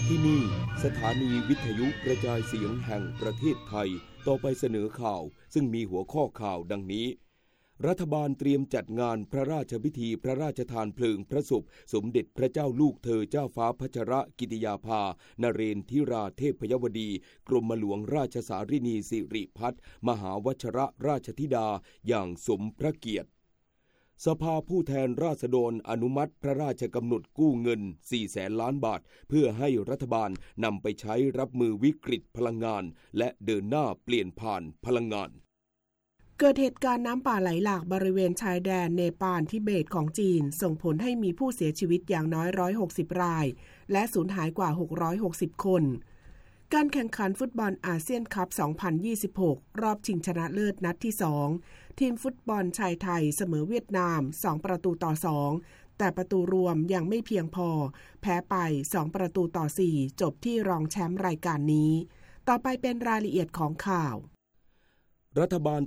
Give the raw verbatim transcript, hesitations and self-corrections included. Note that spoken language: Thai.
ที่นี่สถานีวิทยุกระจายเสียงแห่งประเทศไทยต่อไปเสนอข่าวซึ่งมีหัวข้อข่าวดังนี้รัฐบาลเตรียมจัดงานพระราชพิธีพระราชทานเพลิงพระศพสมเด็จพระเจ้าลูกเธอเจ้าฟ้าพัชรกิติยาภานเรนทิราเทพยวดีกรมหลวงราชสารินีสิริพัฒน์มหาวชรราชธิดาอย่างสมพระเกียรติสภาผู้แทนราษฎรอนุมัติพระราชกำหนดกู้เงินสี่แสนล้านบาทเพื่อให้รัฐบาลนำไปใช้รับมือวิกฤตพลังงานและเดินหน้าเปลี่ยนผ่านพลังงานเกิดเหตุการณ์น้ำป่าไหลหลากบริเวณชายแดนเนปาลทิเบตของจีนส่งผลให้มีผู้เสียชีวิตอย่างน้อยหนึ่งร้อยหกสิบรายและสูญหายกว่าหกร้อยหกสิบคนการแข่งขันฟุตบอลอาเซียนคัพ สองพันยี่สิบหก รอบชิงชนะเลิศนัดที่สองทีมฟุตบอลชายไทยเสมอเวียดนามสองประตูต่อสองแต่ประตูรวมยังไม่เพียงพอแพ้ไปสองประตูต่อสี่จบที่รองแชมป์รายการนี้ต่อไปเป็นรายละเอียดของข่าวรัฐบาล